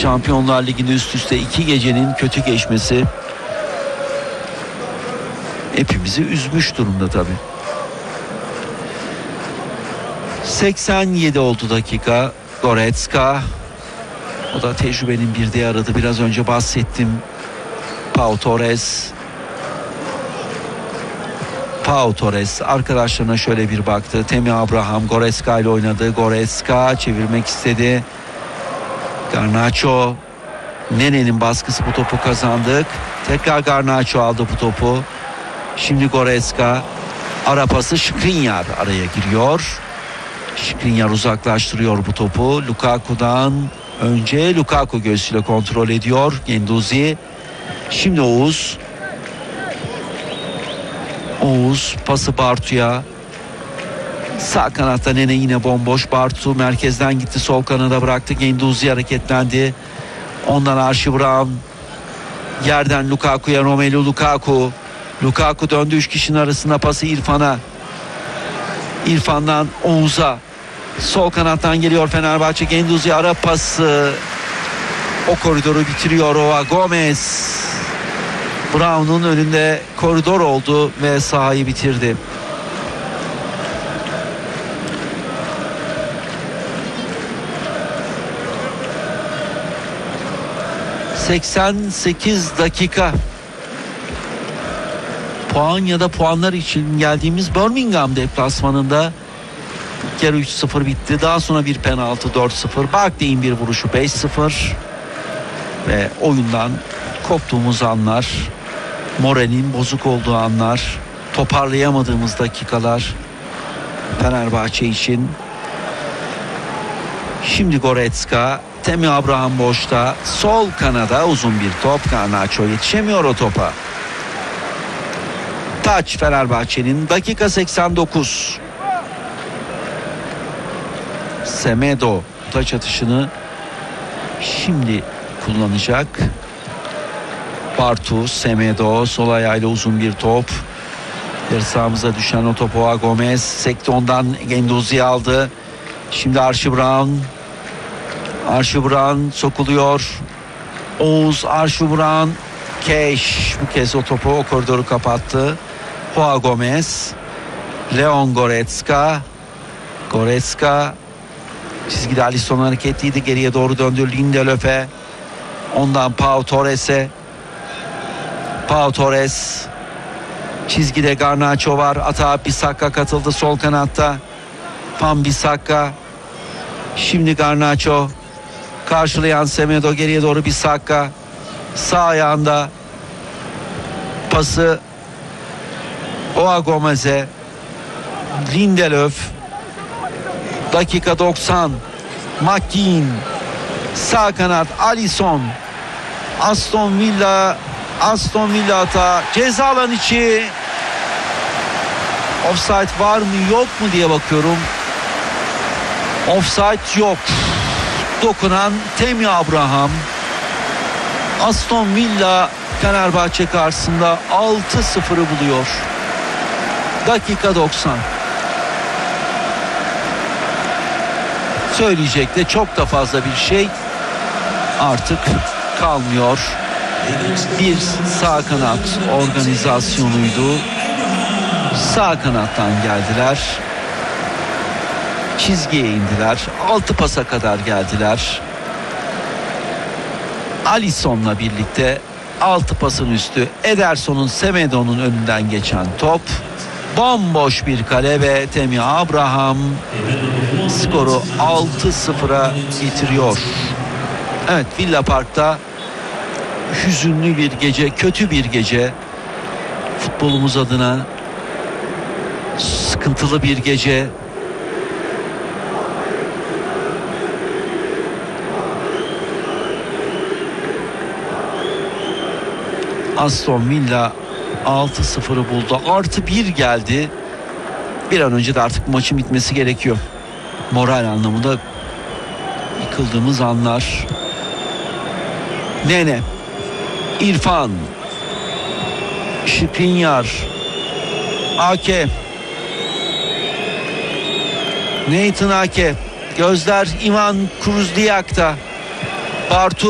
Şampiyonlar Ligi'nde üst üste 2 gecenin kötü geçmesi hepimizi üzmüş durumda tabii. 87 oldu dakika. Goretzka, o da tecrübenin bir diğer adı, biraz önce bahsettim. Pau Torres arkadaşlarına şöyle bir baktı. Temi Abraham Goretzka ile oynadı. Goretzka çevirmek istedi. Garnacho, Nene'nin baskısı, bu topu kazandık. Tekrar Garnacho aldı bu topu. Şimdi Goretzka, ara pası, Skriniar araya giriyor. Skriniar uzaklaştırıyor bu topu. Lukaku'dan önce Lukaku göğsüyle kontrol ediyor. Guendouzi. Şimdi Oğuz pası Bartu'ya. Sağ kanatta Nene yine bomboş. Bartu merkezden gitti, sol kanada bıraktı. Guendouzi hareketlendi. Ondan Archie Brown. Yerden Lukaku'ya, Romelu Lukaku. Lukaku döndü 3 kişinin arasında, pası İrfan'a. İrfan'dan Oğuz'a. Sol kanattan geliyor Fenerbahçe. Guendouzi ara pası. O koridoru bitiriyor Joao Gomez. Brown'un önünde koridor oldu ve sahayı bitirdi. ...88 dakika... puan ya da puanlar için geldiğimiz Birmingham deplasmanında ilk yarı 3-0 bitti. Daha sonra bir penaltı 4-0. Barkley'in bir vuruşu 5-0. Ve oyundan koptuğumuz anlar, moralin bozuk olduğu anlar, toparlayamadığımız dakikalar Fenerbahçe için. Şimdi Goretzka, Temi Abraham boşta, sol kanada uzun bir top. Garnacho yetişemiyor o topa. Taç Fenerbahçe'nin, dakika 89. Semedo taç atışını şimdi kullanacak. Bartu, Semedo sol ayağıyla uzun bir top. Yarı sahamıza düşen o topu Joao Gomez sekti, ondan Guendouzi aldı. Şimdi Archie Brown sokuluyor. Oğuz, Archie Brown, Keş bu kez o topu, o koridoru kapattı. Joao Gomez, Leon Goretzka çizgide, Alisson hareketliydi, geriye doğru döndü Lindelöf'e. Ondan Pau Torres çizgide, Garnacho var, atağa Bissaka katıldı sol kanatta. Van Bissaka, şimdi Garnacho karşılayan Semedo, geriye doğru Bissaka, sağ ayağında pası Joao Gomez'e. Lindelöf, dakika 90. McKean, sağ kanat Alisson. Aston Villa hata, ceza alanı içi. Offside var mı yok mu diye bakıyorum. Offside yok. Dokunan Temi Abraham. Aston Villa Fenerbahçe karşısında 6-0'ı buluyor. Dakika 90. Söyleyecek de çok da fazla bir şey artık kalmıyor. Bir sağ kanat organizasyonuydu. Sağ kanattan geldiler. Çizgiye indiler. 6 pasa kadar geldiler. Alisson'la birlikte 6 pasın üstü. Ederson'un, Semedo'nun önünden geçen top. Bomboş bir kale ve Temi Abraham skoru 6-0'a getiriyor. Evet, Villa Park'ta hüzünlü bir gece, kötü bir gece. Futbolumuz adına sıkıntılı bir gece. Aston Villa 6-0'ı buldu. Artı 1 geldi. Bir an önce de artık maçın bitmesi gerekiyor. Moral anlamında yıkıldığımız anlar. Nene, İrfan, Skriniar, Ake, Nathan Ake, gözler Ivan Kruzdiak'ta. Bartu